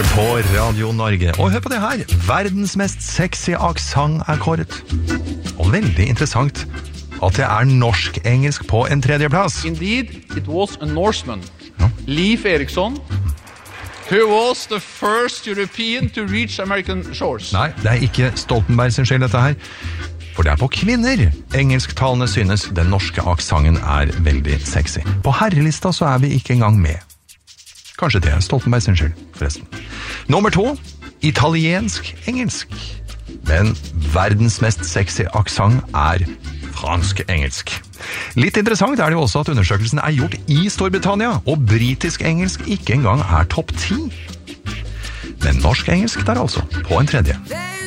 på Radio Norge. Og hør på det her. Verdens mest sexy aksent kåret. Og veldig interessant at det norsk-engelsk på en tredjeplass. Indeed, it was a Norseman, Leif Erikson, who was the first European to reach American shores. Nei, det ikke Stoltenberg sin skyld dette her. For det på kvinner. Engelsktalende synes den norske aksenten veldig sexy. På herrelista så vi ikke engang med. Kanskje det Stoltenberg sin skyld, forresten. Nummer 2, italiensk-engelsk. Men verdens mest sexy aksent fransk-engelsk. Litt interessant det jo også at undersøkelsen gjort i Storbritannia, og britisk-engelsk ikke engang topp 10. Men norsk-engelsk der altså, på en tredje.